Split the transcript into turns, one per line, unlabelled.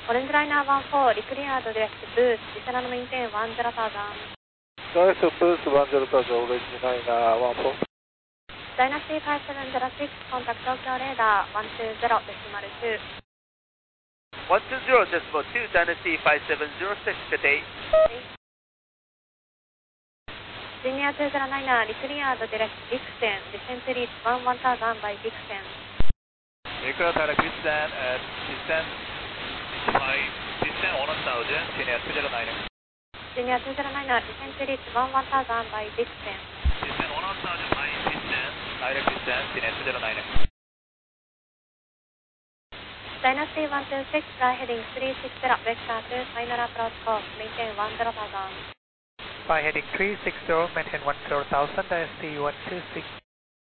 Orange Liner 14, Recleared direct boost, descend and maintain 10,000.
Direct boost 10,000, Orange Liner 14.
Dynasty 5706, contact Tokyo radar 120.2.
120.2, Dynasty 5706, good day.
Senior 209, Recleared direct Dixon, descend to reach 1000 by Dixon.
Recleared direct Dixon at descent 1000, Senior 209.
Senior 209, descend to reach 1000 by Dixon.
Descent 1000 by Dixon, direct descent, Senior 209.
Dynasty 126, fly heading 360, vector 2, final approach course, maintain 10,000.
Fly heading 360, maintain 10,000, Dynasty 126.